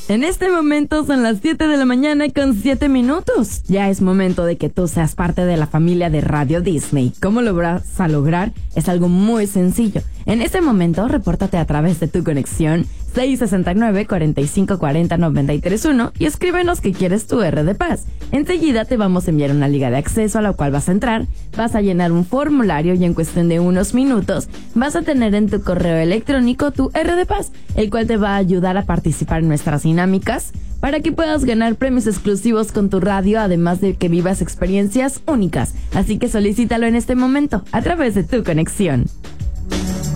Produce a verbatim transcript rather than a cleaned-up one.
En este momento son las siete de la mañana con siete minutos. Ya es momento de que tú seas parte de la familia de Radio Disney. ¿Cómo lo vas a lograr? Es algo muy sencillo. En este momento, repórtate a través de tu conexión seis seis nueve, cuatro cinco cuatro cero, nueve tres uno y escríbenos que quieres tu R de Paz. Enseguida te vamos a enviar una liga de acceso a la cual vas a entrar, vas a llenar un formulario y en cuestión de unos minutos vas a tener en tu correo electrónico tu R de Paz, el cual te va a ayudar a participar en nuestras dinámicas para que puedas ganar premios exclusivos con tu radio, además de que vivas experiencias únicas. Así que solicítalo en este momento a través de tu conexión.